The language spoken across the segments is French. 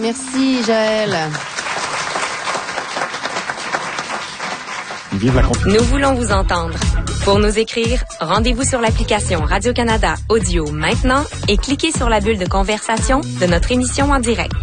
Merci, Joël. Vive la confiance. Nous voulons vous entendre. Pour nous écrire, rendez-vous sur l'application Radio-Canada Audio maintenant et cliquez sur la bulle de conversation de notre émission en direct.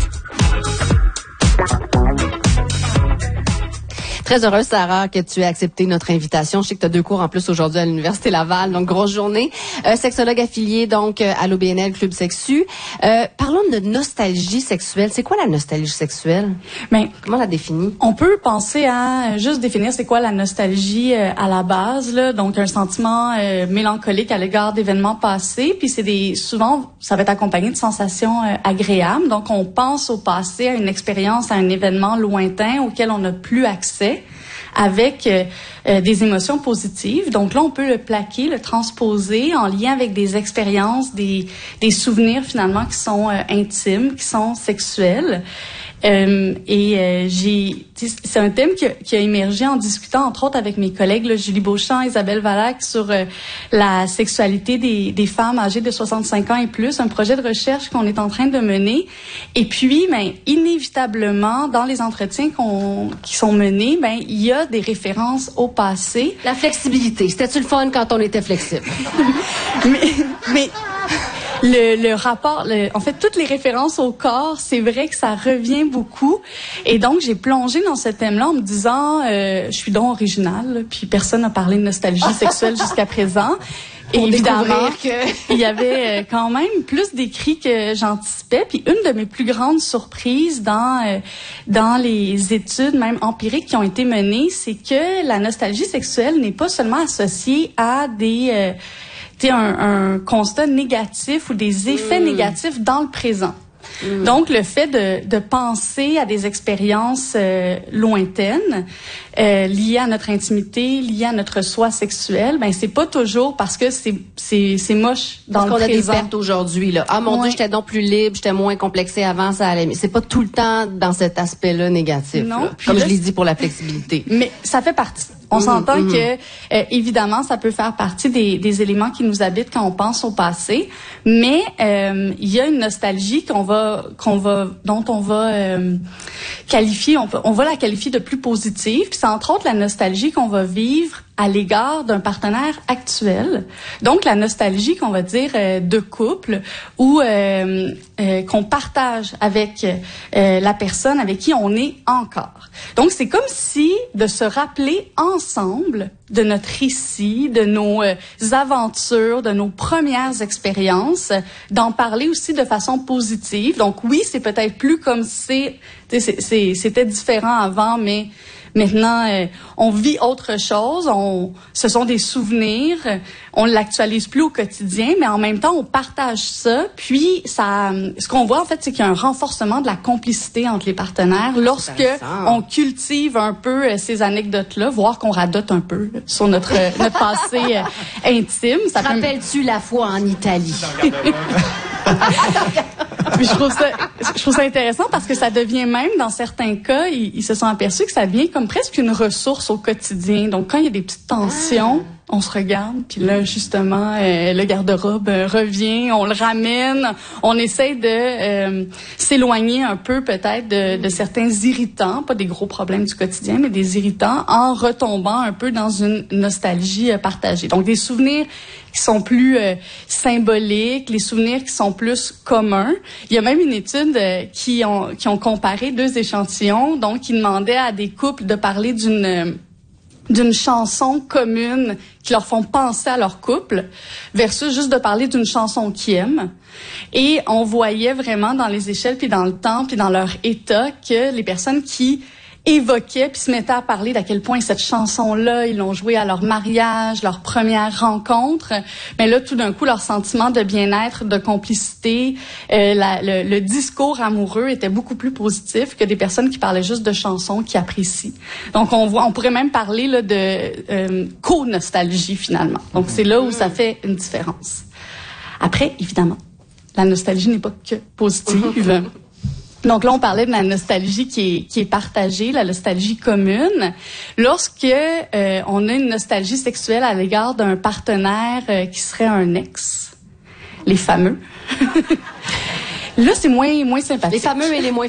Très heureuse, Sarah, que tu aies accepté notre invitation. Je sais que tu as 2 cours en plus aujourd'hui à l'Université Laval, donc grosse journée. Sexologue affilié donc à l'OBNL Club Sexu. Parlons de nostalgie sexuelle. C'est quoi la nostalgie sexuelle? Comment la définit? On peut penser à juste définir c'est quoi la nostalgie à la base, là. Donc un sentiment mélancolique à l'égard d'événements passés. Puis souvent ça va être accompagné de sensations agréables. Donc on pense au passé, à une expérience, à un événement lointain auquel on n'a plus accès, avec des émotions positives. Donc là, on peut le plaquer, le transposer en lien avec des expériences, des souvenirs finalement qui sont intimes, qui sont sexuels. C'est un thème qui a émergé en discutant entre autres avec mes collègues là, Julie Beauchamp, Isabelle Valac sur la sexualité des femmes âgées de 65 ans et plus, un projet de recherche qu'on est en train de mener. Et puis, inévitablement, dans les entretiens qui sont menés, il y a des références au passé. La flexibilité, c'était-tu le fun quand on était flexible? mais le rapport, en fait, toutes les références au corps, c'est vrai que ça revient beaucoup. Et donc, j'ai plongé dans ce thème-là en me disant, je suis donc originale, là, puis personne n'a parlé de nostalgie sexuelle jusqu'à présent. Et évidemment, il y avait quand même plus d'écrits que j'anticipais. Puis une de mes plus grandes surprises dans les études, même empiriques, qui ont été menées, c'est que la nostalgie sexuelle n'est pas seulement associée à un constat négatif ou des effets négatifs dans le présent. Donc, le fait de penser à des expériences lointaines, liées à notre intimité, liées à notre soi sexuel, c'est pas toujours parce que c'est moche dans le présent. Parce qu'on a des pertes aujourd'hui, là. Ah, mon Dieu, j'étais donc plus libre, j'étais moins complexée avant, ça allait. Mais c'est pas tout le temps dans cet aspect-là négatif, non, là. Comme je l'ai dit pour la flexibilité. Mais ça fait partie. On s'entend que, évidemment, ça peut faire partie des éléments qui nous habitent quand on pense au passé, mais il y a une nostalgie dont on va qualifier, on va la qualifier de plus positive. Puis c'est entre autres la nostalgie qu'on va vivre à l'égard d'un partenaire actuel. Donc la nostalgie qu'on va dire de couple ou qu'on partage avec la personne avec qui on est encore. Donc c'est comme si de se rappeler ensemble de notre récit, de nos aventures, de nos premières expériences, d'en parler aussi de façon positive. Donc oui, c'est peut-être plus comme c'était différent avant, mais maintenant, on vit autre chose. Ce sont des souvenirs. On l'actualise plus au quotidien, mais en même temps, on partage ça. Puis, ce qu'on voit, en fait, c'est qu'il y a un renforcement de la complicité entre les partenaires lorsque on cultive un peu ces anecdotes-là, voire qu'on radote un peu là, sur notre passé intime. Ça rappelles-tu la fois en Italie? Puis je trouve ça intéressant parce que ça devient même, dans certains cas, ils se sont aperçus que ça devient comme presque une ressource au quotidien. Donc, quand il y a des petites tensions, on se regarde, puis là, justement, le garde-robe revient, on le ramène, on essaie de s'éloigner un peu peut-être de certains irritants, pas des gros problèmes du quotidien, mais des irritants, en retombant un peu dans une nostalgie partagée. Donc, des souvenirs qui sont plus symboliques, les souvenirs qui sont plus communs. Il y a même une étude qui ont comparé 2 échantillons, donc qui demandaient à des couples de parler d'une chanson commune qui leur font penser à leur couple versus juste de parler d'une chanson qu'ils aiment. Et on voyait vraiment dans les échelles puis dans le temps puis dans leur état que les personnes qui évoquaient puis se mettaient à parler d'à quel point cette chanson-là, ils l'ont jouée à leur mariage, leur première rencontre. Mais là, tout d'un coup, leur sentiment de bien-être, de complicité, le discours amoureux était beaucoup plus positif que des personnes qui parlaient juste de chansons qu'ils apprécient. Donc, on pourrait même parler là de co-nostalgie finalement. Donc, c'est là où ça fait une différence. Après, évidemment, la nostalgie n'est pas que positive. Donc là, on parlait de la nostalgie qui est partagée, la nostalgie commune. Lorsque on a une nostalgie sexuelle à l'égard d'un partenaire qui serait un ex, les fameux. Là, c'est moins sympathique. Les fameux et les moins